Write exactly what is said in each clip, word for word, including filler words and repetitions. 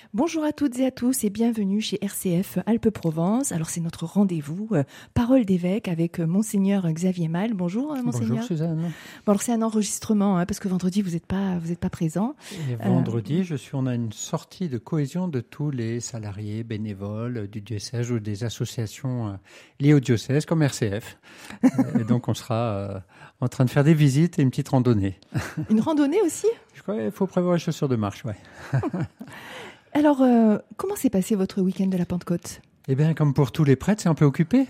Bonjour à toutes et à tous et bienvenue chez R C F Alpes-Provence. Alors c'est notre rendez-vous euh, Parole d'évêque avec euh, Monseigneur Xavier Mal. Bonjour euh, Monseigneur. Bonjour Suzanne. Bon, alors c'est un enregistrement hein, parce que vendredi vous n'êtes pas, vous êtes pas présent. Et vendredi, euh... je suis, on a une sortie de cohésion de tous les salariés bénévoles du diocèse ou des associations euh, liées au diocèse comme R C F. Et donc on sera euh, en train de faire des visites et une petite randonnée. Une randonnée aussi ? Je crois qu'il faut prévoir les chaussures de marche, ouais. Alors, euh, comment s'est passé votre week-end de la Pentecôte ? Eh bien, comme pour tous les prêtres, c'est un peu occupé.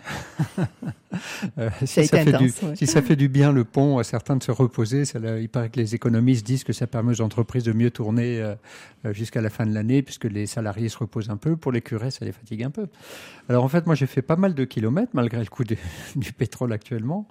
euh, si, ça ça intense, fait du, ouais. si ça fait du bien le pont à certains de se reposer, ça, là, il paraît que les économistes disent que ça permet aux entreprises de mieux tourner euh, jusqu'à la fin de l'année, puisque les salariés se reposent un peu. Pour les curés, ça les fatigue un peu. Alors en fait, moi, j'ai fait pas mal de kilomètres, malgré le coût de, du pétrole actuellement.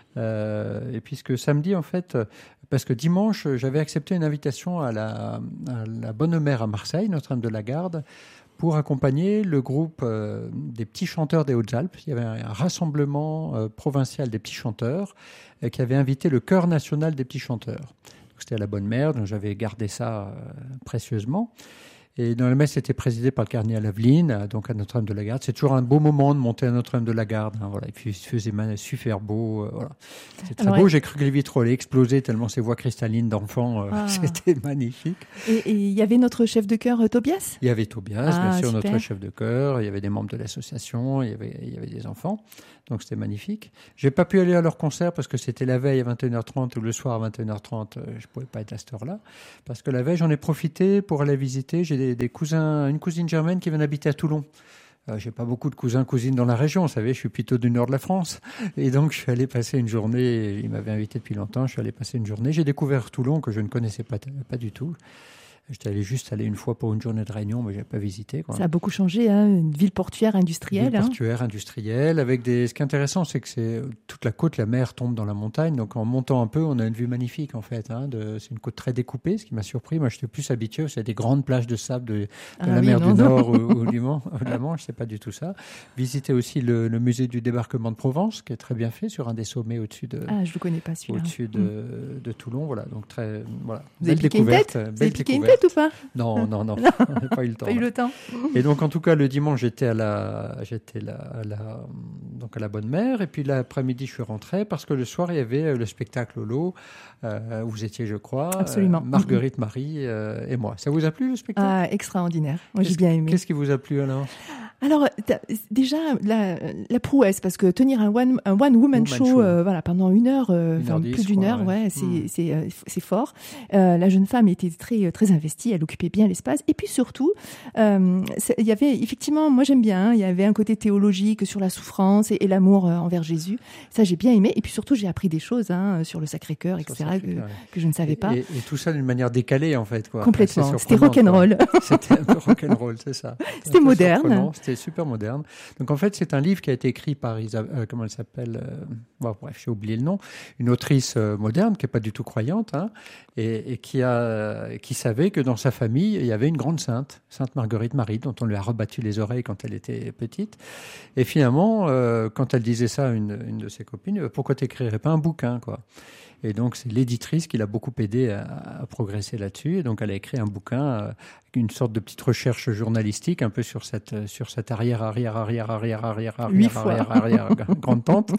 Euh, et puisque samedi, en fait, parce que dimanche, j'avais accepté une invitation à la, à la Bonne Mère à Marseille, Notre-Dame de la Garde, pour accompagner le groupe euh, des petits chanteurs des Hautes-Alpes. Il y avait un rassemblement euh, provincial des petits chanteurs euh, qui avait invité le Chœur national des petits chanteurs. Donc, c'était à la Bonne Mère, donc j'avais gardé ça euh, précieusement. Et dans la messe, c'était présidé par le cardinal Aveline, donc à Notre-Dame de la Garde. C'est toujours un beau moment de monter à Notre-Dame de la Garde. Hein, voilà. Il faisait super beau. Euh, voilà. C'était très Alors, beau. J'ai cru que les vitraux allaient exploser tellement ces voix cristallines d'enfants. Euh, ah. C'était magnifique. Et il y avait notre chef de chœur, euh, Tobias ? Il y avait Tobias, ah, bien sûr, super. notre chef de chœur. Il y avait des membres de l'association. Il y avait, il y avait des enfants. Donc c'était magnifique. J'ai pas pu aller à leur concert parce que c'était la veille à vingt et une heures trente ou le soir à vingt et une heures trente. Je pouvais pas être à cette heure-là. Parce que la veille, j'en ai profité pour aller visiter. J'ai des, des cousins, une cousine germaine qui vient d'habiter à Toulon. Euh, j'ai pas beaucoup de cousins, cousines dans la région. Vous savez, je suis plutôt du nord de la France. Et donc, je suis allé passer une journée. Il m'avait invité depuis longtemps. Je suis allé passer une journée. J'ai découvert Toulon que je ne connaissais pas, pas du tout. J'étais allé juste aller une fois pour une journée de réunion, mais je n'ai pas visité. Quoi. Ça a beaucoup changé, hein, une ville portuaire industrielle. Ville portuaire hein. industrielle. Avec des... Ce qui est intéressant, c'est que c'est toute la côte, la mer tombe dans la montagne. Donc en montant un peu, on a une vue magnifique en fait. Hein, de... C'est une côte très découpée, ce qui m'a surpris. Moi, j'étais plus habitué. C'est des grandes plages de sable de, de ah, la oui, mer non, du non. Nord ou, ou du Mans, de la Manche. C'est pas du tout ça. Visiter aussi le, le musée du débarquement de Provence, qui est très bien fait sur un des sommets au-dessus de. Ah, je ne connais pas celui-là. Au-dessus de, mmh. de Toulon, voilà. Donc très, voilà. Vous avez piqué une tête Vous avez piqué une tête ou pas? Non. Non, non, non, non. on n'a pas eu le temps. Pas eu le temps. Et donc, en tout cas, le dimanche, j'étais à la, j'étais là, à la, donc à la Bonne Mère. Et puis l'après-midi, je suis rentré parce que le soir, il y avait le spectacle au lot. Euh, où vous étiez, je crois. Absolument. Euh, Marguerite, mm-hmm. Marie euh, et moi. Ça vous a plu, le spectacle? Ah, extraordinaire. Moi, j'ai bien aimé. Qu'est-ce qui vous a plu, alors? Alors, déjà, la, la prouesse, parce que tenir un one, un one woman, woman show, show. Euh, voilà, pendant une heure, euh, une heure dix, plus d'une heure, ouais, ouais, c'est, mmh. c'est, euh, c'est fort. Euh, la jeune femme était très, très investie, elle occupait bien l'espace. Et puis surtout, euh, il y avait, effectivement, moi j'aime bien, hein, il y avait un côté théologique sur la souffrance et, et l'amour euh, envers Jésus. Ça, j'ai bien aimé. Et puis surtout, j'ai appris des choses hein, sur le Sacré-Cœur, et cetera, que, que je ne savais et, pas. Et, et tout ça d'une manière décalée, en fait. Quoi. Complètement. C'était rock'n'roll. C'était un peu rock'n'roll, c'est ça. C'était moderne. C'était super moderne. Donc en fait, c'est un livre qui a été écrit par Isabelle, euh, comment elle s'appelle euh, bon, bref, j'ai oublié le nom, une autrice euh, moderne qui n'est pas du tout croyante, hein, et, et qui a, qui savait que dans sa famille il y avait une grande sainte, Sainte Marguerite Marie, dont on lui a rebattu les oreilles quand elle était petite. Et finalement, euh, quand elle disait ça à une, une de ses copines, pourquoi t'écrirais pas un bouquin, quoi? Et donc, c'est l'éditrice qui l'a beaucoup aidé à, à progresser là-dessus. Et donc, elle a écrit un bouquin, euh, une sorte de petite recherche journalistique, un peu sur cette, sur cette arrière, arrière, arrière, arrière, arrière, arrière, arrière, arrière, grande-tante.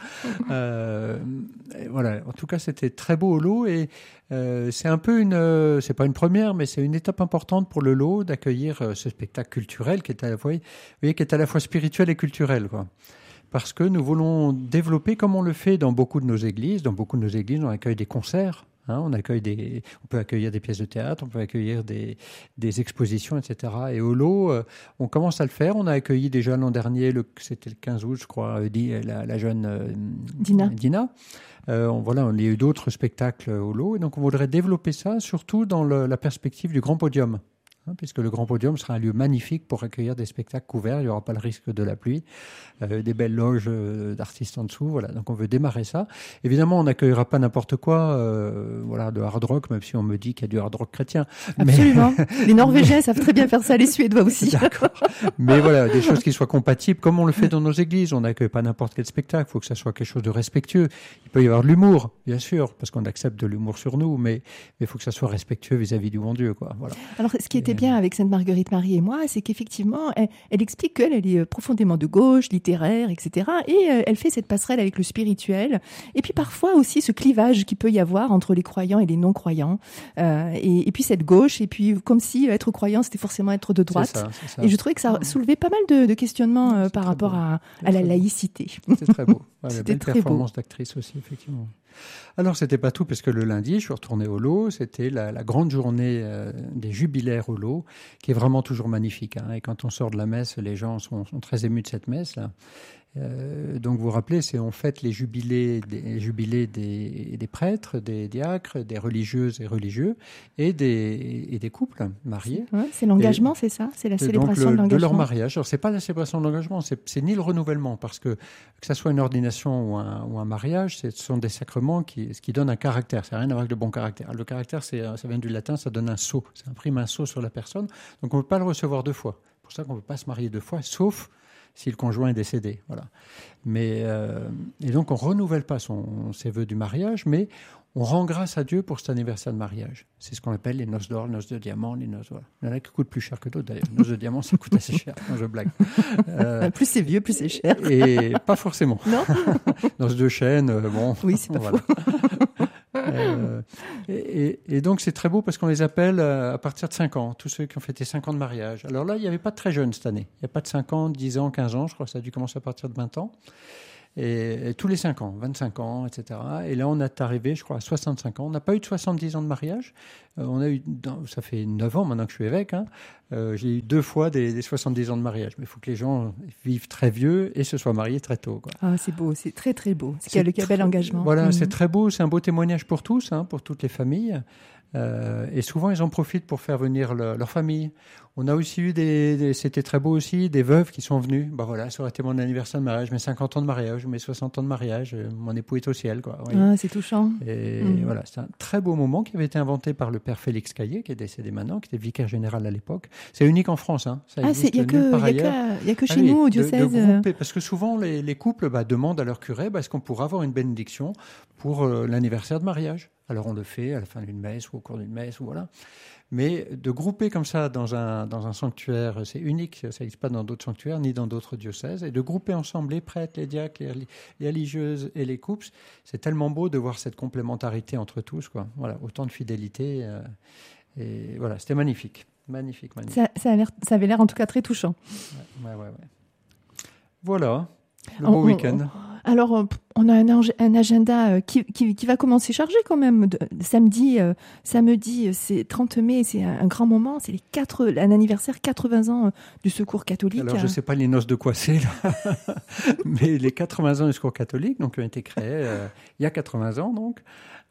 Euh, voilà. En tout cas, c'était très beau au lot. Et euh, c'est un peu une, euh, c'est pas une première, mais c'est une étape importante pour le lot d'accueillir euh, ce spectacle culturel qui est à la fois, vous voyez, qui est à la fois spirituel et culturel, quoi. Parce que nous voulons développer, comme on le fait dans beaucoup de nos églises, dans beaucoup de nos églises, on accueille des concerts, hein, on accueille des, on peut accueillir des pièces de théâtre, on peut accueillir des, des expositions, et cetera. Et au lot, euh, on commence à le faire. On a accueilli déjà l'an dernier, le, c'était le quinze août, je crois, la, la jeune euh, Dina. Dina. Euh, on, voilà, on a eu d'autres spectacles au lot, et donc on voudrait développer ça, surtout dans le, la perspective du grand podium. Puisque le Grand Podium sera un lieu magnifique pour accueillir des spectacles couverts, il n'y aura pas le risque de la pluie, euh, des belles loges euh, d'artistes en dessous, voilà. Donc on veut démarrer ça. Évidemment, on n'accueillera pas n'importe quoi, euh, voilà, de hard rock, même si on me dit qu'il y a du hard rock chrétien. Absolument. Mais... Les Norvégiens savent très bien faire ça, les Suédois aussi. D'accord. Mais voilà, des choses qui soient compatibles, comme on le fait dans nos églises. On n'accueille pas n'importe quel spectacle, il faut que ça soit quelque chose de respectueux. Il peut y avoir de l'humour, bien sûr, parce qu'on accepte de l'humour sur nous, mais il faut que ça soit respectueux vis-à-vis du bon Dieu, quoi. Voilà. Alors, ce qui était bien avec Sainte Marguerite Marie et moi, c'est qu'effectivement, elle, elle explique qu'elle elle est profondément de gauche, littéraire, et cetera. Et euh, elle fait cette passerelle avec le spirituel. Et puis parfois aussi ce clivage qu'il peut y avoir entre les croyants et les non-croyants. Euh, et, et puis cette gauche, et puis comme si être croyant, c'était forcément être de droite. C'est ça, c'est ça. Et je trouvais que ça soulevait pas mal de, de questionnements euh, par rapport beau. à, à la laïcité. C'était très beau. Ouais, C'était belle très performance beau. d'actrice aussi, effectivement. Alors, c'était pas tout, parce que le lundi, je suis retourné au Lot. C'était la, la grande journée euh, des jubilaires au Lot, qui est vraiment toujours magnifique. Hein. Et quand on sort de la messe, les gens sont, sont très émus de cette messe, là. Euh, donc vous vous rappelez, c'est on fête les jubilés, des, jubilés des, des prêtres, des diacres, des religieuses et religieux, et des, et des couples mariés. Ouais, c'est l'engagement, et, c'est ça, c'est la célébration donc le, de l'engagement. De leur mariage. Alors c'est pas la célébration de l'engagement, c'est, c'est ni le renouvellement, parce que que ça soit une ordination ou un, ou un mariage, ce sont des sacrements qui, qui donnent un caractère. Ça n'a rien à voir avec le bon caractère. Le caractère, c'est, ça vient du latin, ça donne un sceau, ça imprime un sceau sur la personne. Donc on ne peut pas le recevoir deux fois. C'est pour ça qu'on ne peut pas se marier deux fois, sauf si le conjoint est décédé, voilà. Mais euh, et donc on renouvelle pas son, ses vœux du mariage, mais on rend grâce à Dieu pour cet anniversaire de mariage. C'est ce qu'on appelle les noces d'or, les noces de diamant, les noces. Voilà. Il y en a qui coûtent plus cher que d'autres d'ailleurs. Les noces de diamant, ça coûte assez cher. Non, je blague. Euh, plus c'est vieux, plus c'est cher. Et pas forcément. Non. Noces de chêne, euh, bon. Oui, c'est pas voilà. faux. Euh, et, et donc c'est très beau parce qu'on les appelle à partir de cinq ans, tous ceux qui ont fêté cinq ans de mariage. Alors là, il n'y avait pas de très jeunes cette année. Il n'y a pas de cinq ans, dix ans, quinze ans, je crois que ça a dû commencer à partir de vingt ans. Et, et tous les cinq ans, vingt-cinq ans, et cetera. Et là, on est arrivé, je crois, à soixante-cinq ans. On n'a pas eu de soixante-dix ans de mariage. Euh, on a eu, ça fait neuf ans maintenant que je suis évêque. Hein. Euh, j'ai eu deux fois des, des soixante-dix ans de mariage. Mais il faut que les gens vivent très vieux et se soient mariés très tôt, quoi. Ah, c'est beau, c'est très très beau. C'est, c'est le bel engagement. Voilà, mmh. C'est Mmh. très beau. C'est un beau témoignage pour tous, hein, pour toutes les familles. Euh, et souvent, ils en profitent pour faire venir le, leur famille. On a aussi eu des, des, c'était très beau aussi, des veuves qui sont venues. Bah voilà, ça aurait été mon anniversaire de mariage, mes cinquante ans de mariage, mes soixante ans de mariage. Mon époux est au ciel, quoi. Ah, c'est touchant. Et mmh. voilà, c'est un très beau moment qui avait été inventé par le père Félix Caillé, qui est décédé maintenant, qui était vicaire général à l'époque. C'est unique en France, hein. Ça ah, il n'y a, a que chez ah, oui, nous, au diocèse. De, de grouper, parce que souvent, les, les couples bah, demandent à leur curé, bah, est-ce qu'on pourra avoir une bénédiction pour euh, l'anniversaire de mariage? Alors on le fait à la fin d'une messe ou au cours d'une messe, ou voilà. Mais de grouper comme ça dans un, dans un sanctuaire, c'est unique, ça n'existe pas dans d'autres sanctuaires ni dans d'autres diocèses, et de grouper ensemble les prêtres, les diacres, les, les religieuses et les couples, c'est tellement beau de voir cette complémentarité entre tous, quoi. Voilà, autant de fidélité, euh, et voilà, c'était magnifique, magnifique, magnifique. Ça, ça, a l'air, ça avait l'air en tout cas très touchant. Ouais, ouais, ouais. ouais. Voilà, le on, beau week-end. On, alors, on a un, un agenda qui, qui, qui va commencer chargé quand même. De, samedi, euh, samedi, c'est trente mai, c'est un, un grand moment. C'est les quatre, un anniversaire quatre-vingts ans du Secours catholique. Alors, je ne sais pas les noces de quoi c'est, là. Mais les quatre-vingts ans du Secours catholique, donc, qui ont été créés euh, il y a quatre-vingts ans, donc.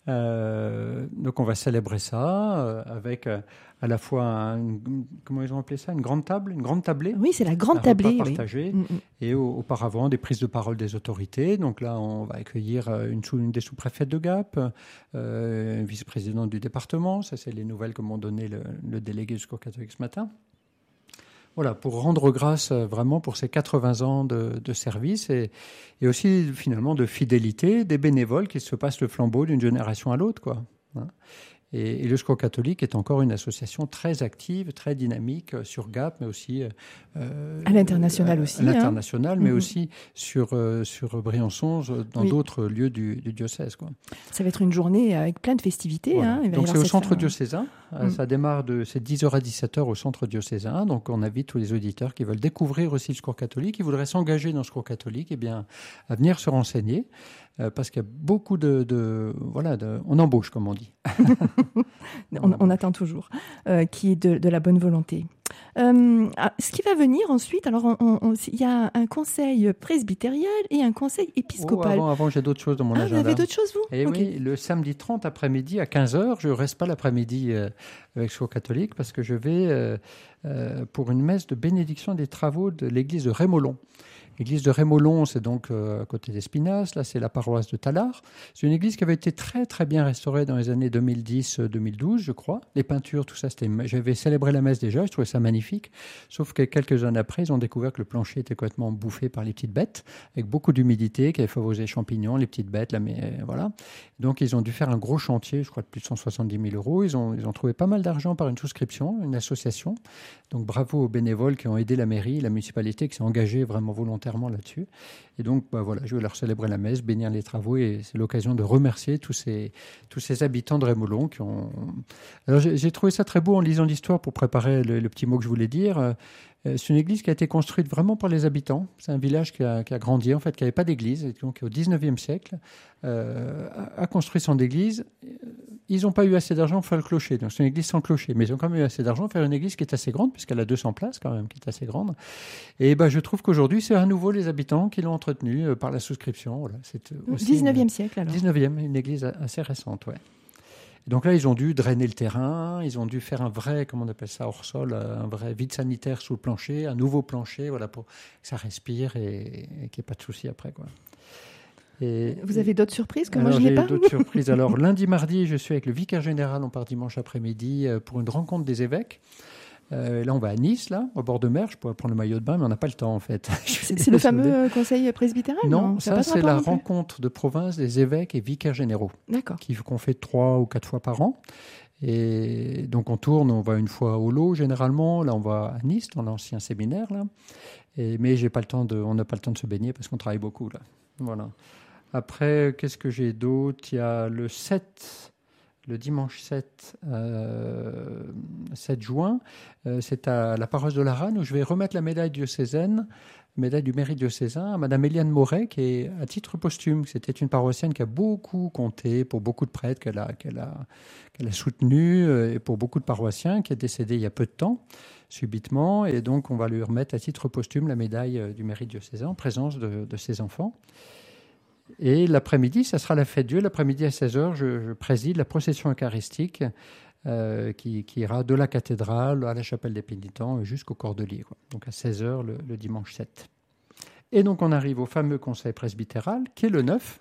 Euh, donc, on va célébrer ça euh, avec euh, à la fois, un, comment ils ont appelé ça, une grande table, une grande tablée. Oui, c'est la grande tablée. Partagée. Oui. Et au, auparavant, des prises de parole des autorités. Donc là, on va accueillir une, sous, une des sous-préfètes de Gap, euh, une vice-présidente du département. Ça, c'est les nouvelles que m'ont donné le, le délégué du Secours catholique ce matin. Voilà, pour rendre grâce vraiment pour ces quatre-vingts ans de, de service et, et aussi finalement de fidélité des bénévoles qui se passent le flambeau d'une génération à l'autre, quoi. Hein. Et, et le Secours catholique est encore une association très active, très dynamique sur Gap, mais aussi euh, à l'international à, aussi. À l'international, hein. mais mmh. aussi sur euh, sur Briançon, dans oui. d'autres lieux du, du diocèse, quoi. Ça va être une journée avec plein de festivités. Voilà. Hein. Donc c'est au centre faire... diocésain. Mmh. Ça démarre de c'est dix heures à dix-sept heures au centre diocésain. Donc on invite tous les auditeurs qui veulent découvrir aussi le Secours catholique, qui voudraient s'engager dans le Secours catholique, eh bien à venir se renseigner. Euh, parce qu'il y a beaucoup de, de voilà, de, on embauche comme on dit. on, on attend toujours, euh, qui est de, de la bonne volonté. Euh, ce qui va venir ensuite, alors il y a un conseil presbytérial et un conseil épiscopal. Oh, avant, avant, j'ai d'autres choses dans mon ah, agenda. Vous avez d'autres choses, vous Et okay. oui, le samedi trente après-midi à quinze heures, je ne reste pas l'après-midi euh, avec Secours catholique parce que je vais euh, euh, pour une messe de bénédiction des travaux de l'église de Rémolon. L'église de Rémolon, c'est donc euh, à côté d'Espinasse. Là, c'est la paroisse de Tallard. C'est une église qui avait été très, très bien restaurée dans les années deux mille dix deux mille douze, je crois. Les peintures, tout ça, c'était... J'avais célébré la messe déjà, je trouvais ça magnifique. Sauf que quelques années après, ils ont découvert que le plancher était complètement bouffé par les petites bêtes, avec beaucoup d'humidité, qui avait favorisé les champignons, les petites bêtes, là, mais voilà. Donc, ils ont dû faire un gros chantier, je crois de plus de cent soixante-dix mille euros. Ils ont, ils ont trouvé pas mal d'argent par une souscription, une association. Donc, bravo aux bénévoles qui ont aidé la mairie, la municipalité, qui s'est engagée vraiment volontairement là-dessus. Et donc, bah, voilà, je vais leur célébrer la messe, bénir les travaux, et c'est l'occasion de remercier tous ces, tous ces habitants de Rémolon qui ont... Alors, j'ai, j'ai trouvé ça très beau en lisant l'histoire pour préparer le, le petit mot que je voulais dire. Euh, c'est une église qui a été construite vraiment par les habitants. C'est un village qui a, qui a grandi, en fait, qui n'avait pas d'église, et donc au dix-neuvième siècle, euh, a, a construit son église. Ils n'ont pas eu assez d'argent pour faire le clocher, donc c'est une église sans clocher, mais ils ont quand même eu assez d'argent pour faire une église qui est assez grande, puisqu'elle a deux cents places quand même, qui est assez grande. Et ben, je trouve qu'aujourd'hui, c'est à nouveau les habitants qui l'ont entretenue euh, par la souscription. Voilà, c'est aussi dix-neuvième une, siècle alors. dix-neuvième, une église assez récente, ouais. Et donc là, ils ont dû drainer le terrain, ils ont dû faire un vrai, comment on appelle ça, hors sol, un vrai vide sanitaire sous le plancher, un nouveau plancher, voilà, pour que ça respire et, et qu'il n'y ait pas de soucis après, quoi. Et, Vous avez d'autres surprises que alors, moi je n'ai pas? J'ai d'autres surprises. Alors lundi, mardi, je suis avec le vicaire général, on part dimanche après-midi pour une rencontre des évêques. Euh, là, on va à Nice, là, au bord de mer. Je pourrais prendre le maillot de bain, mais on n'a pas le temps, en fait. C'est, c'est le fameux conseil presbytéral? Non, non ça, ça c'est la rencontre de province des évêques et vicaires généraux. D'accord. Qui, qu'on fait trois ou quatre fois par an. Et donc, on tourne, on va une fois au lot, généralement. Là, on va à Nice, dans l'ancien séminaire, là. Et, mais j'ai pas le temps de, on n'a pas le temps de se baigner parce qu'on travaille beaucoup, là. Voilà. Après, qu'est-ce que j'ai d'autre? Il y a le sept... Le dimanche sept, euh, sept juin, euh, c'est à la paroisse de la Ranne où je vais remettre la médaille diocésaine, médaille du mérite diocésain, à Madame Éliane Moret, qui est à titre posthume. C'était une paroissienne qui a beaucoup compté pour beaucoup de prêtres qu'elle a, qu'elle a, qu'elle a soutenus, et pour beaucoup de paroissiens, qui est décédée il y a peu de temps, subitement. Et donc, on va lui remettre à titre posthume la médaille du mérite diocésain en présence de, de ses enfants. Et l'après-midi, ça sera la fête Dieu. L'après-midi à seize heures, je, je préside la procession eucharistique euh, qui, qui ira de la cathédrale à la chapelle des pénitents jusqu'au Cordelier, quoi. Donc à seize heures le, le dimanche sept. Et donc on arrive au fameux conseil presbytéral qui est le neuf.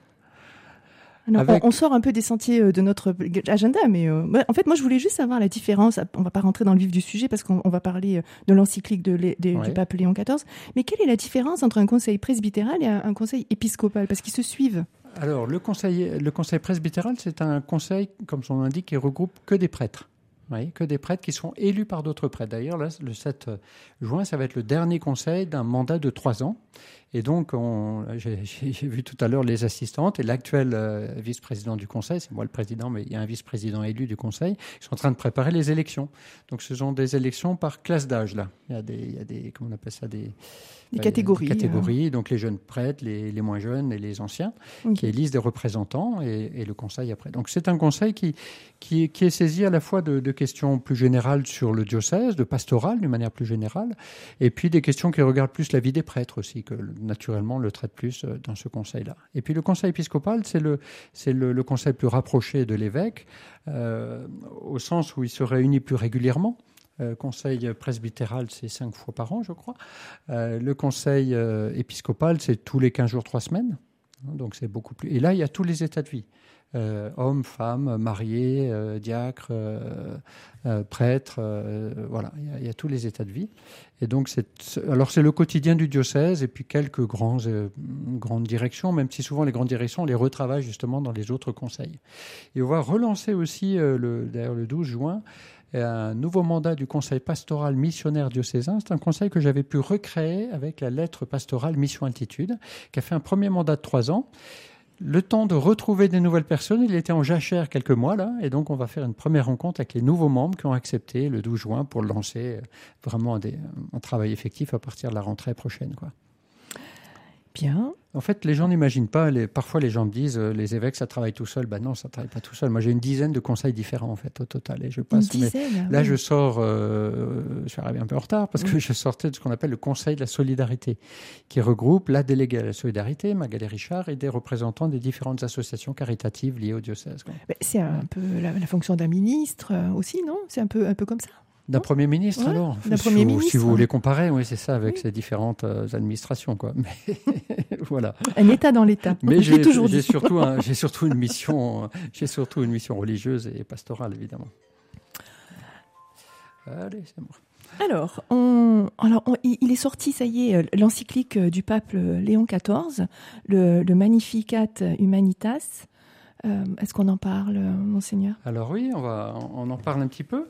Alors, avec... on, on sort un peu des sentiers de notre agenda, mais euh, en fait, moi, je voulais juste savoir la différence. On ne va pas rentrer dans le vif du sujet parce qu'on on va parler de l'encyclique de les, de, ouais. du pape Léon quatorze. Mais quelle est la différence entre un conseil presbytéral et un, un conseil épiscopal? Parce qu'ils se suivent. Alors, le conseil, le conseil presbytéral, c'est un conseil, comme son nom l'indique, qui regroupe que des prêtres. Oui, que des prêtres qui sont élus par d'autres prêtres. D'ailleurs, là, le sept juin, ça va être le dernier conseil d'un mandat de trois ans. Et donc, on, j'ai, j'ai vu tout à l'heure les assistantes et l'actuel euh, vice-président du conseil, c'est moi le président, mais il y a un vice-président élu du conseil, ils sont en train de préparer les élections. Donc, ce sont des élections par classe d'âge, là. Il y a des, il y a des comment on appelle ça, des... Des catégories. Des catégories, euh... donc les jeunes prêtres, les, les moins jeunes et les anciens, okay. qui élisent des représentants et, et le conseil après. Donc c'est un conseil qui, qui, qui est saisi à la fois de, de questions plus générales sur le diocèse, de pastoral d'une manière plus générale, et puis des questions qui regardent plus la vie des prêtres aussi, que naturellement le traite plus dans ce conseil-là. Et puis le conseil épiscopal, c'est le, c'est le, le conseil plus rapproché de l'évêque, euh, au sens où il se réunit plus régulièrement. Euh, conseil presbytéral, c'est cinq fois par an, je crois. Euh, le conseil euh, épiscopal, c'est tous les quinze jours, trois semaines. Donc, c'est beaucoup plus... Et là, il y a tous les états de vie. Euh, hommes, femmes, mariés, euh, diacres, euh, euh, prêtres, euh, voilà, il y, a, il y a tous les états de vie. Et donc, c'est, alors c'est le quotidien du diocèse et puis quelques grands, euh, grandes directions, même si souvent les grandes directions, on les retravaille justement dans les autres conseils. Et on va relancer aussi, euh, le, d'ailleurs le douze juin, un nouveau mandat du conseil pastoral missionnaire diocésain. C'est un conseil que j'avais pu recréer avec la lettre pastorale Mission Altitude, qui a fait un premier mandat de trois ans. Le temps de retrouver des nouvelles personnes, il était en jachère quelques mois là, et donc on va faire une première rencontre avec les nouveaux membres qui ont accepté le douze juin pour lancer vraiment des, un travail effectif à partir de la rentrée prochaine, quoi. Bien. En fait, les gens n'imaginent pas, les, parfois les gens me disent euh, les évêques, ça travaille tout seul. Ben non, ça ne travaille pas tout seul. Moi, j'ai une dizaine de conseils différents, en fait, au total. Et je passe, une dizaine, mais oui. Là, je sors, euh, je suis arrivé un peu en retard, parce oui. que je sortais de ce qu'on appelle le conseil de la solidarité, qui regroupe la déléguée à la solidarité, Magali Richard, et des représentants des différentes associations caritatives liées au diocèse, quoi. C'est un peu la, la fonction d'un ministre aussi, non? C'est un peu, un peu comme ça? D'un Premier ministre, ouais, alors d'un si Premier vous, ministre. Si vous voulez comparer, oui, c'est ça, avec oui. ces différentes euh, administrations, quoi. Mais voilà. Un État dans l'État. Mais j'ai, toujours j'ai, dit. surtout un, j'ai, surtout une mission, j'ai surtout une mission religieuse et pastorale, évidemment. Allez, c'est bon. Alors, on, alors on, il est sorti, ça y est, l'encyclique du pape Léon quatorze, le, le Magnificat Humanitas. Euh, est-ce qu'on en parle, Monseigneur ? Alors oui, on, va, on en parle un petit peu.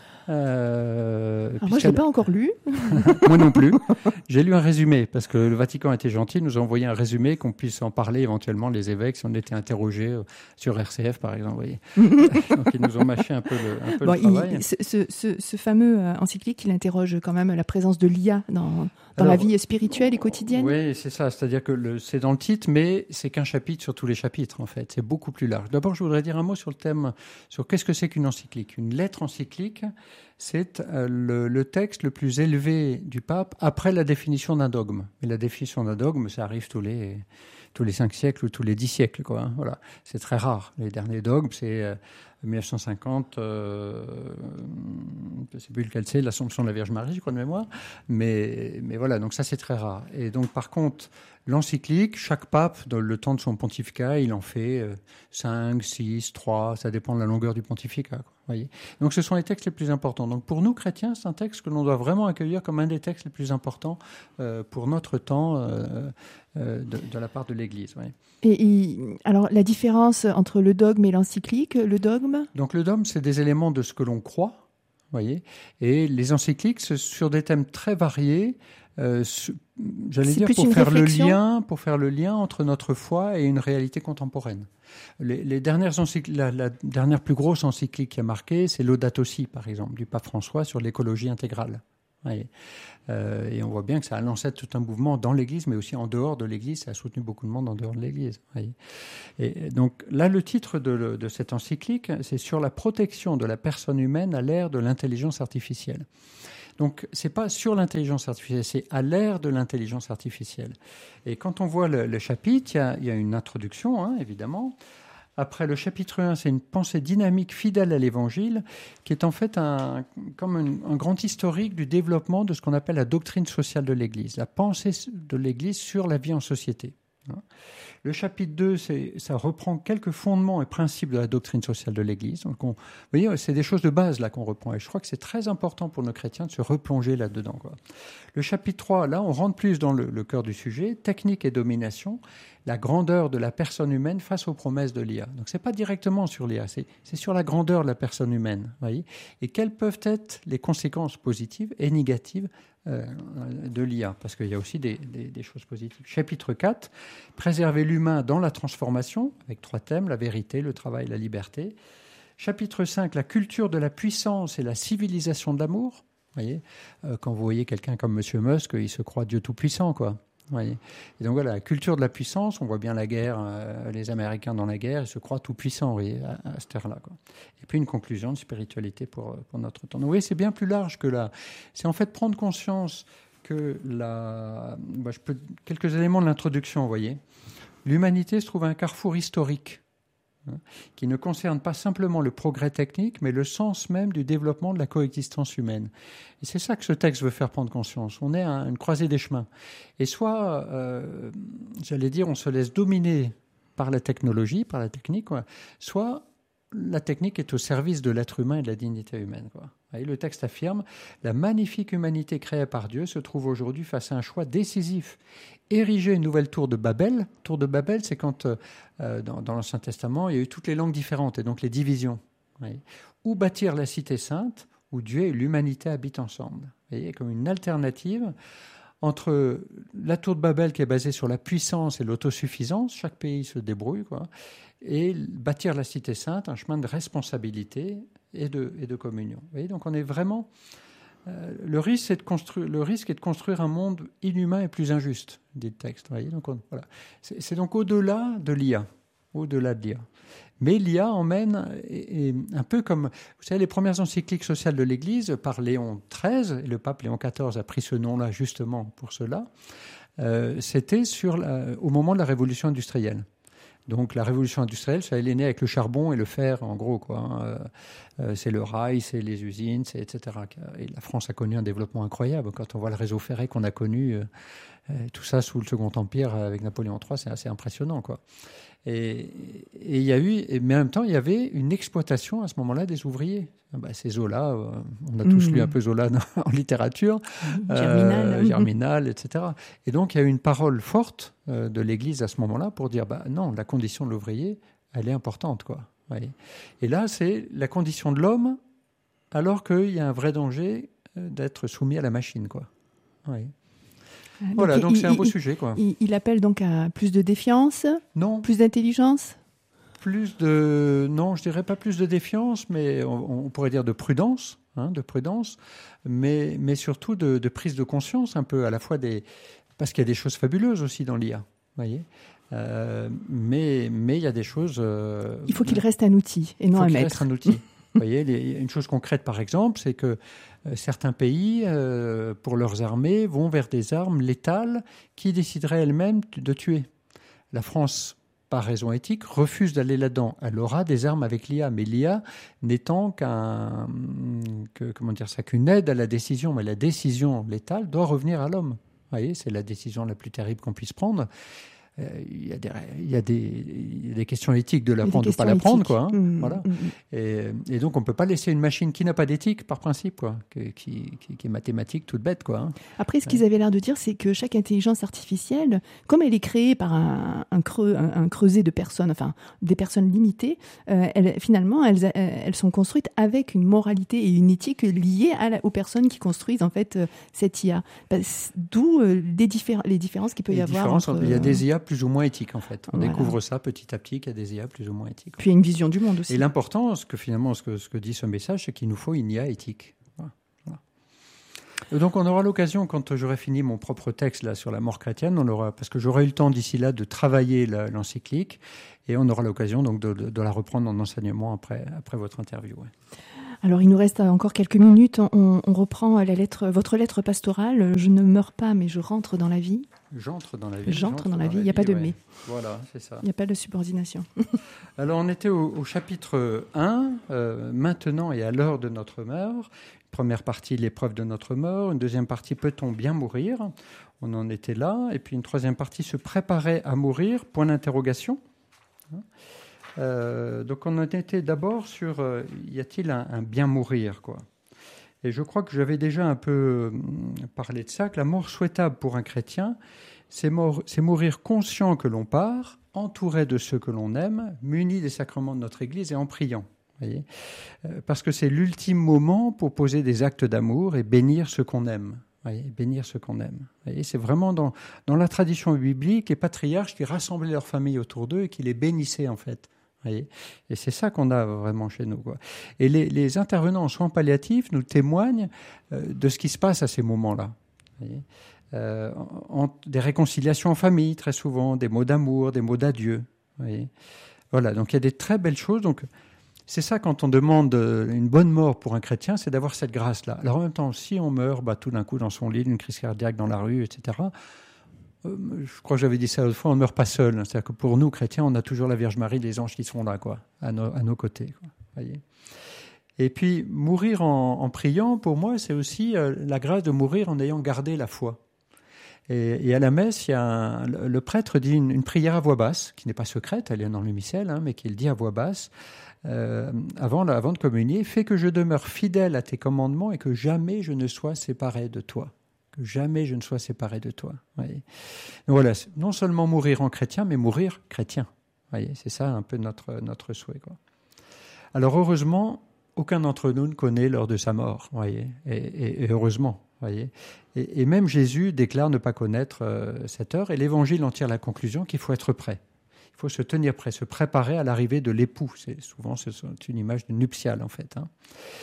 Euh, Alors moi, je ne l'ai pas encore lu. Moi non plus. J'ai lu un résumé, parce que le Vatican a été gentil, nous a envoyé un résumé, qu'on puisse en parler éventuellement, les évêques, si on était interrogés sur R C F, par exemple. Vous voyez. Donc, ils nous ont mâché un peu le, un peu bon, le travail. Il, ce, ce, ce fameux encyclique, il interroge quand même la présence de l'I A dans, dans Alors, la vie spirituelle et quotidienne. Oui, c'est ça. C'est-à-dire que le, c'est dans le titre, mais c'est qu'un chapitre sur tous les chapitres, en fait. C'est beaucoup plus large. D'abord, je voudrais dire un mot sur le thème, sur qu'est-ce que c'est qu'une encyclique. Une lettre encyclique, c'est euh, le, le texte le plus élevé du pape après la définition d'un dogme. Mais la définition d'un dogme, ça arrive tous les, tous les cinq siècles ou tous les dix siècles, quoi. Hein, voilà. C'est très rare. Les derniers dogmes, c'est euh, mille neuf cent cinquante, euh, je ne sais plus lequel c'est, l'Assomption de la Vierge Marie, je crois de mémoire. Mais, mais voilà, donc ça, c'est très rare. Et donc, par contre, l'encyclique, chaque pape, dans le temps de son pontificat, il en fait euh, cinq, six, trois, ça dépend de la longueur du pontificat, quoi. Voyez. Donc ce sont les textes les plus importants. Donc pour nous chrétiens, c'est un texte que l'on doit vraiment accueillir comme un des textes les plus importants euh, pour notre temps euh, euh, de, de la part de l'Église. Oui. Et, et alors la différence entre le dogme et l'encyclique, le dogme ? Donc le dogme, c'est des éléments de ce que l'on croit, voyez, et les encycliques, c'est sur des thèmes très variés. Euh, j'allais c'est dire pour faire réflexion. le lien, pour faire le lien entre notre foi et une réalité contemporaine. Les, les dernières encycliques, la, la dernière plus grosse encyclique qui a marqué, c'est Laudato Si, par exemple, du pape François sur l'écologie intégrale. Ouais. Euh, et on voit bien que ça a lancé tout un mouvement dans l'Église, mais aussi en dehors de l'Église. Ça a soutenu beaucoup de monde en dehors de l'Église. Ouais. Et donc là, le titre de, de cette encyclique, c'est sur la protection de la personne humaine à l'ère de l'intelligence artificielle. Donc, ce n'est pas sur l'intelligence artificielle, c'est à l'ère de l'intelligence artificielle. Et quand on voit le, le chapitre, il y a, il y a une introduction, hein, évidemment. Après, le chapitre un, c'est une pensée dynamique fidèle à l'Évangile, qui est en fait un, comme un, un grand historique du développement de ce qu'on appelle la doctrine sociale de l'Église, la pensée de l'Église sur la vie en société. Le chapitre deux, c'est, ça reprend quelques fondements et principes de la doctrine sociale de l'Église. Donc on, vous voyez, c'est des choses de base là qu'on reprend. Et je crois que c'est très important pour nos chrétiens de se replonger là-dedans, quoi. Le chapitre trois, là, on rentre plus dans le, le cœur du sujet, technique et domination, la grandeur de la personne humaine face aux promesses de l'I A. Donc c'est pas directement sur l'I A, c'est, c'est sur la grandeur de la personne humaine, vous voyez, et quelles peuvent être les conséquences positives et négatives Euh, de l'I A, parce qu'il y a aussi des, des, des choses positives. Chapitre quatre, préserver l'humain dans la transformation, avec trois thèmes, la vérité, le travail, la liberté. Chapitre cinq, la culture de la puissance et la civilisation de l'amour. Vous voyez, euh, quand vous voyez quelqu'un comme M. Musk, il se croit Dieu tout-puissant, quoi. Vous voyez. Et donc voilà, la culture de la puissance, on voit bien la guerre, euh, les Américains dans la guerre, ils se croient tout-puissants, vous voyez, à, à cette heure-là, quoi. Et puis une conclusion de spiritualité pour, pour notre temps. Donc, vous voyez, c'est bien plus large que là. C'est en fait prendre conscience que la... Bah, je peux... quelques éléments de l'introduction, vous voyez. L'humanité se trouve à un carrefour historique, hein, qui ne concerne pas simplement le progrès technique, mais le sens même du développement de la coexistence humaine. Et c'est ça que ce texte veut faire prendre conscience. On est à une croisée des chemins. Et soit, euh, j'allais dire, on se laisse dominer par la technologie, par la technique, quoi, soit la technique est au service de l'être humain et de la dignité humaine, quoi. Et le texte affirme « La magnifique humanité créée par Dieu se trouve aujourd'hui face à un choix décisif. Ériger une nouvelle tour de Babel. » Tour de Babel, c'est quand, euh, dans, dans l'Ancien Testament, il y a eu toutes les langues différentes, et donc les divisions. Oui. Ou bâtir la cité sainte, où Dieu et l'humanité habitent ensemble. Vous voyez, comme une alternative entre la tour de Babel qui est basée sur la puissance et l'autosuffisance, chaque pays se débrouille, quoi, et bâtir la cité sainte, un chemin de responsabilité et de, et de communion. Vous voyez, donc on est vraiment... Euh, le, risque, c'est de construire, le risque est de construire un monde inhumain et plus injuste, dit le texte. Vous voyez, donc on, voilà. c'est, c'est donc au-delà de l'I A, au-delà de l'I A. Mais l'I A emmène, et, et un peu comme, vous savez, les premières encycliques sociales de l'Église par Léon treize, et le pape Léon quatorze a pris ce nom-là justement pour cela, euh, c'était sur la, au moment de la révolution industrielle. Donc la révolution industrielle, ça elle est née avec le charbon et le fer, en gros, quoi. Hein. Euh, euh, c'est le rail, c'est les usines, c'est et cetera. Et la France a connu un développement incroyable. Quand on voit le réseau ferré qu'on a connu, euh, euh, tout ça sous le Second Empire avec Napoléon trois, c'est assez impressionnant, quoi. Et il y a eu, mais en même temps, il y avait une exploitation à ce moment-là des ouvriers. Bah, c'est Zola, euh, on a tous mmh. lu un peu Zola dans, en littérature, Germinal, euh, Germinal, et cetera. Et donc, il y a eu une parole forte euh, de l'Église à ce moment-là pour dire, bah non, la condition de l'ouvrier, elle est importante, quoi. Ouais. Et là, c'est la condition de l'homme, alors qu'il y a un vrai danger d'être soumis à la machine, quoi. Ouais. Donc voilà, donc il, c'est un beau il, sujet, quoi. Il, il appelle donc à plus de défiance, non. plus d'intelligence. Plus de, non, je dirais pas plus de défiance, mais on, on pourrait dire de prudence, hein, de prudence, mais, mais surtout de, de prise de conscience un peu, à la fois des, parce qu'il y a des choses fabuleuses aussi dans l'I A, vous voyez. Euh, mais mais il y a des choses. Euh, il faut qu'il reste un outil et non un maître. Il faut qu'il reste un outil. Vous voyez, les, une chose concrète, par exemple, c'est que euh, certains pays, euh, pour leurs armées, vont vers des armes létales qui décideraient elles-mêmes de tuer. La France, par raison éthique, refuse d'aller là-dedans. Elle aura des armes avec l'I A, mais l'I A n'étant qu'un, que, comment dire ça, qu'une aide à la décision. Mais la décision létale doit revenir à l'homme. Vous voyez, c'est la décision la plus terrible qu'on puisse prendre. Euh, il y a des, il y a des, il y a des questions éthiques de la prendre ou pas la prendre, quoi. Hein, mmh, voilà. Mmh. Et, et donc, on ne peut pas laisser une machine qui n'a pas d'éthique, par principe, quoi, qui, qui, qui est mathématique, toute bête, quoi. Hein. Après, ce qu'ils avaient l'air de dire, c'est que chaque intelligence artificielle, comme elle est créée par un, un, creux, un, un creuset de personnes, enfin, des personnes limitées, euh, elle, finalement, elles, elles sont construites avec une moralité et une éthique liées à la, aux personnes qui construisent, en fait, euh, cette I A. Bah, d'où euh, les, diffé- les différences qu'il peut les y avoir entre... Il y a des I A plus ou moins éthiques, en fait. On voilà. découvre ça petit à petit, qu'il y a des I A plus ou moins éthiques. Puis il y a une vision du monde aussi. Et l'important, ce que finalement, ce que, ce que dit ce message, c'est qu'il nous faut une I A éthique. Voilà. Voilà. Donc on aura l'occasion, quand j'aurai fini mon propre texte là, sur la mort chrétienne, on aura, parce que j'aurai eu le temps d'ici là de travailler la, l'encyclique, et on aura l'occasion donc de, de, de la reprendre en enseignement après, après votre interview. Ouais. Alors, il nous reste encore quelques minutes. On, on reprend la lettre, votre lettre pastorale. Je ne meurs pas, mais je rentre dans la vie. J'entre dans la vie. J'entre, J'entre dans, dans la vie. Il n'y a pas de ouais. mais. Voilà, c'est ça. Il n'y a pas de subordination. Alors, on était au, au chapitre un, euh, maintenant et à l'heure de notre mort. Première partie, l'épreuve de notre mort. Une deuxième partie, peut-on bien mourir ? On en était là. Et puis une troisième partie, se préparer à mourir, point d'interrogation. Euh, donc on en était d'abord sur euh, y a-t-il un, un bien mourir, quoi. Et je crois que j'avais déjà un peu euh, parlé de ça, que la mort souhaitable pour un chrétien, c'est, mort, c'est mourir conscient que l'on part, entouré de ceux que l'on aime, muni des sacrements de notre Église et en priant. Voyez, euh, parce que c'est l'ultime moment pour poser des actes d'amour et bénir ceux qu'on aime. Voyez, bénir ceux qu'on aime. Voyez, c'est vraiment dans, dans la tradition biblique, les patriarches qui rassemblaient leurs familles autour d'eux et qui les bénissaient en fait. Voyez, et c'est ça qu'on a vraiment chez nous, quoi. Et les, les intervenants en soins palliatifs nous témoignent euh, de ce qui se passe à ces moments-là. Voyez, euh, en, des réconciliations en famille, très souvent, des mots d'amour, des mots d'adieu. Voyez, voilà, donc il y a des très belles choses. Donc, c'est ça, quand on demande une bonne mort pour un chrétien, c'est d'avoir cette grâce-là. Alors en même temps, si on meurt bah, tout d'un coup dans son lit, d'une crise cardiaque dans la rue, et cetera, euh, je crois que j'avais dit ça l'autre fois, on ne meurt pas seul. C'est-à-dire que pour nous, chrétiens, on a toujours la Vierge Marie, les anges qui sont là, quoi, à, nos, à nos côtés. Quoi, voyez. Et puis, mourir en, en priant, pour moi, c'est aussi euh, la grâce de mourir en ayant gardé la foi. Et, et à la messe, il y a un, le prêtre dit une, une prière à voix basse, qui n'est pas secrète, elle est dans le missel, hein, mais qu'il dit à voix basse, euh, avant, avant de communier, « Fais que je demeure fidèle à tes commandements et que jamais je ne sois séparé de toi. » Que jamais je ne sois séparé de toi. Voyez. Donc voilà, non seulement mourir en chrétien, mais mourir chrétien. Voyez, c'est ça un peu notre, notre souhait, quoi. Alors heureusement, aucun d'entre nous ne connaît l'heure de sa mort. Voyez, et, et, et heureusement. Voyez. Et, et même Jésus déclare ne pas connaître euh, cette heure, et l'Évangile en tire la conclusion qu'il faut être prêt. Il faut se tenir prêt, se préparer à l'arrivée de l'époux. C'est, souvent, c'est une image de nuptiale, en fait. Hein.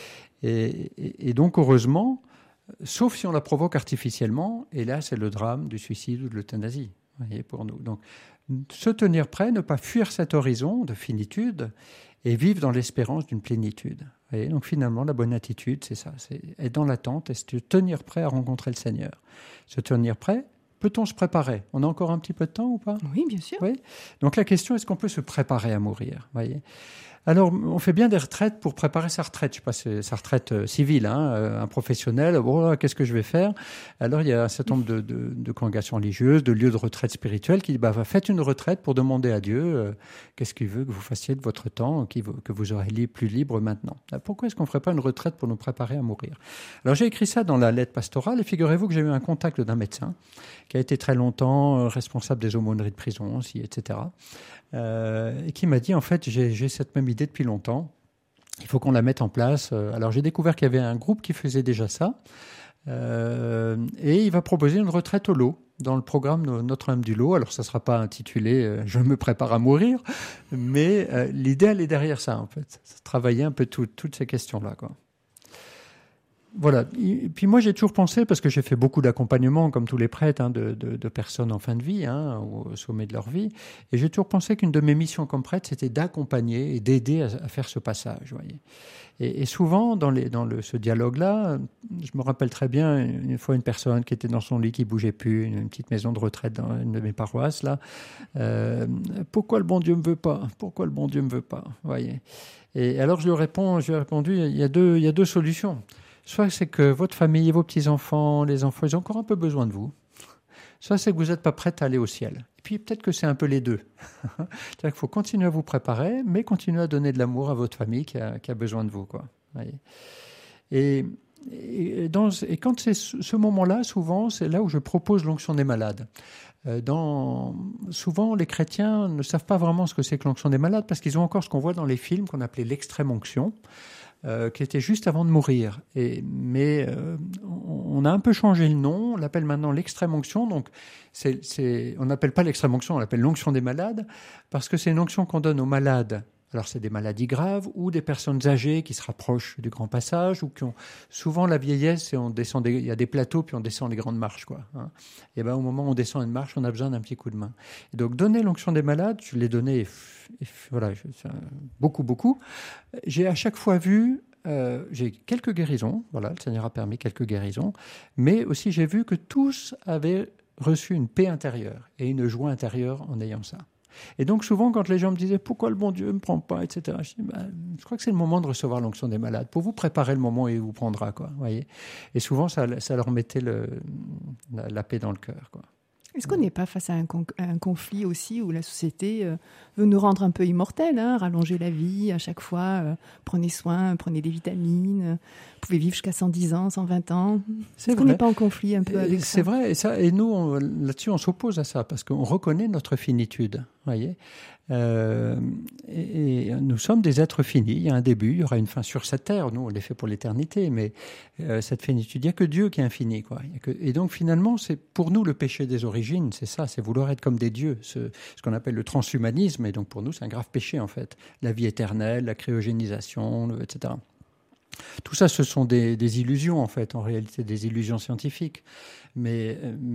Et, et, et donc, heureusement, sauf si on la provoque artificiellement, et là, c'est le drame du suicide ou de l'euthanasie, voyez, pour nous. Donc, se tenir prêt, ne pas fuir cet horizon de finitude et vivre dans l'espérance d'une plénitude. Voyez, donc, finalement, la bonne attitude, c'est ça, c'est être dans l'attente et se tenir prêt à rencontrer le Seigneur. Se tenir prêt peut-on se préparer? On a encore un petit peu de temps ou pas? Oui, bien sûr. Oui. Donc la question, est-ce qu'on peut se préparer à mourir? Voyez. Alors, on fait bien des retraites pour préparer sa retraite. Je sais pas, c'est sa retraite euh, civile, hein, euh, un professionnel. Oh, qu'est-ce que je vais faire? Alors, il y a un certain nombre de, de, de congrégations religieuses, de lieux de retraite spirituelle qui disent, bah, faites une retraite pour demander à Dieu euh, qu'est-ce qu'il veut que vous fassiez de votre temps, qui, que vous aurez li- plus libre maintenant. Pourquoi est-ce qu'on ne ferait pas une retraite pour nous préparer à mourir? Alors, j'ai écrit ça dans la lettre pastorale et figurez-vous que j'ai eu un contact d'un médecin qui a été très longtemps euh, responsable des aumôneries de prison aussi, et cetera, euh, et qui m'a dit, en fait, j'ai, j'ai cette même idée depuis longtemps, il faut qu'on la mette en place. Alors j'ai découvert qu'il y avait un groupe qui faisait déjà ça, euh, et il va proposer une retraite au lot dans le programme Notre-Dame du Lot. Alors ça ne sera pas intitulé euh, « Je me prépare à mourir », mais euh, l'idée, elle est derrière ça, en fait. Travailler un peu tout, toutes ces questions-là, quoi. Voilà. Et puis moi, j'ai toujours pensé, parce que j'ai fait beaucoup d'accompagnement, comme tous les prêtres, hein, de, de, de personnes en fin de vie, hein, au sommet de leur vie, et j'ai toujours pensé qu'une de mes missions comme prêtre, c'était d'accompagner et d'aider à, à faire ce passage. Voyez. Et, et souvent, dans, les, dans le, ce dialogue-là, je me rappelle très bien une fois une personne qui était dans son lit, qui bougeait plus, une, une petite maison de retraite dans une de mes paroisses, là. Euh, pourquoi le bon Dieu me veut pas? Pourquoi le bon Dieu me veut pas? Voyez. Et alors je lui réponds, je lui ai répondu, il y a deux, il y a deux solutions. Soit c'est que votre famille, vos petits-enfants, les enfants, ils ont encore un peu besoin de vous. Soit c'est que vous n'êtes pas prête à aller au ciel. Et puis peut-être que c'est un peu les deux. C'est-à-dire qu'il faut continuer à vous préparer, mais continuer à donner de l'amour à votre famille qui a, qui a besoin de vous, quoi. Et, et, dans, et quand c'est ce moment-là, souvent, c'est là où je propose l'onction des malades. Dans, souvent, les chrétiens ne savent pas vraiment ce que c'est que l'onction des malades parce qu'ils ont encore ce qu'on voit dans les films qu'on appelait l'extrême onction. Euh, qui était juste avant de mourir. Et, mais euh, on a un peu changé le nom, on l'appelle maintenant l'extrême onction. Donc, c'est, c'est, on n'appelle pas l'extrême onction, on l'appelle l'onction des malades, parce que c'est une onction qu'on donne aux malades. Alors, c'est des maladies graves ou des personnes âgées qui se rapprochent du grand passage ou qui ont souvent la vieillesse et on descend des, il y a des plateaux puis on descend les grandes marches, quoi. Hein. Et ben, au moment où on descend une marche, on a besoin d'un petit coup de main. Et donc, donner l'onction des malades, je l'ai donné, voilà, beaucoup, beaucoup. J'ai à chaque fois vu, euh, j'ai quelques guérisons, voilà, le Seigneur a permis quelques guérisons, mais aussi j'ai vu que tous avaient reçu une paix intérieure et une joie intérieure en ayant ça. Et donc souvent, quand les gens me disaient « Pourquoi le bon Dieu ne me prend pas ?» et cetera, je dis ben, « Je crois que c'est le moment de recevoir l'onction des malades, pour vous préparer le moment où il vous prendra. » quoi, voyez. Et souvent, ça, ça leur mettait le, la, la paix dans le cœur, quoi. Est-ce qu'on n'est pas face à un, con- un conflit aussi où la société euh, veut nous rendre un peu immortels, hein, rallonger la vie à chaque fois, euh, prenez soin, prenez des vitamines, euh, vous pouvez vivre jusqu'à cent dix ans, cent vingt ans. C'est Est-ce qu'on n'est pas en conflit un peu et avec c'est ça? C'est vrai, et, ça, et nous, on, là-dessus, on s'oppose à ça, parce qu'on reconnaît notre finitude, voyez. Euh, et, et nous sommes des êtres finis, il y a un début, il y aura une fin sur cette terre, nous on l'est fait pour l'éternité, mais euh, cette finitude, il n'y a que Dieu qui est infini, quoi. Il y a que, et donc finalement, c'est pour nous le péché des origines, c'est ça, c'est vouloir être comme des dieux, ce, ce qu'on appelle le transhumanisme, et donc pour nous c'est un grave péché en fait, la vie éternelle, la cryogénisation, le, et cetera. Tout ça, ce sont des, des illusions, en fait, en réalité, des illusions scientifiques. Mais,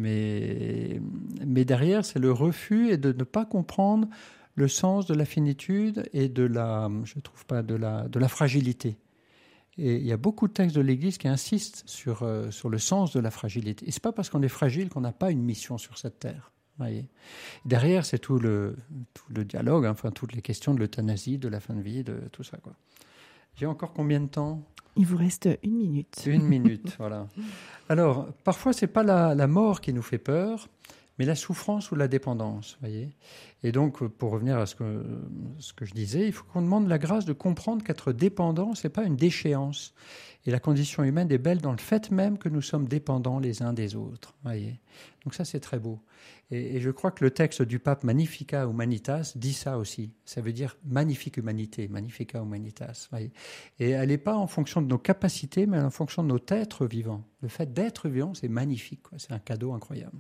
mais, mais derrière, c'est le refus et de ne pas comprendre le sens de la finitude et de la, je trouve pas, de la, de la fragilité. Et il y a beaucoup de textes de l'Église qui insistent sur, euh, sur le sens de la fragilité. Et c'est pas parce qu'on est fragile qu'on n'a pas une mission sur cette terre. Voyez. Derrière, c'est tout le, tout le dialogue, hein, enfin, toutes les questions de l'euthanasie, de la fin de vie, de tout ça, quoi. J'ai encore combien de temps ? Il vous reste une minute. Une minute, voilà. Alors, parfois, ce n'est pas la, la mort qui nous fait peur, mais la souffrance ou la dépendance, voyez. Et donc, pour revenir à ce que, ce que je disais, il faut qu'on demande la grâce de comprendre qu'être dépendant, ce n'est pas une déchéance. Et la condition humaine est belle dans le fait même que nous sommes dépendants les uns des autres, voyez. Donc ça, c'est très beau. Et, et je crois que le texte du pape Magnificat Humanitas dit ça aussi. Ça veut dire magnifique humanité, Magnificat Humanitas, voyez. Et elle n'est pas en fonction de nos capacités, mais en fonction de notre être vivant. Le fait d'être vivant, c'est magnifique, quoi. C'est un cadeau incroyable.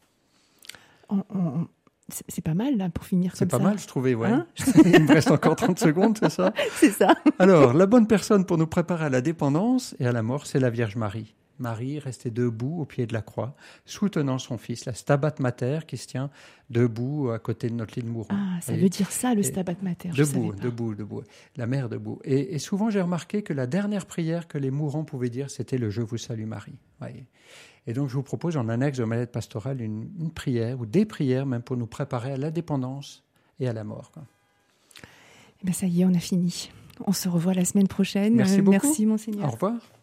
On, on, c'est, c'est pas mal, là, pour finir comme ça. C'est pas mal, je trouvais, ouais. Hein Il me reste encore trente secondes, c'est ça ? C'est ça. Alors, la bonne personne pour nous préparer à la dépendance et à la mort, c'est la Vierge Marie. Marie restait debout au pied de la croix, soutenant son fils, la Stabat Mater qui se tient debout à côté de notre lit de mourant. Ah, ça et, veut dire ça, le Stabat Mater. Debout, debout, debout. La mère debout. Et, et souvent, j'ai remarqué que la dernière prière que les mourants pouvaient dire, c'était le « Je vous salue Marie ». Ouais. Et donc, je vous propose en annexe de ma lettre pastorale une, une prière, ou des prières même, pour nous préparer à la dépendance et à la mort. Quoi. Eh bien, ça y est, on a fini. On se revoit la semaine prochaine. Merci beaucoup. Merci, Monseigneur. Au revoir.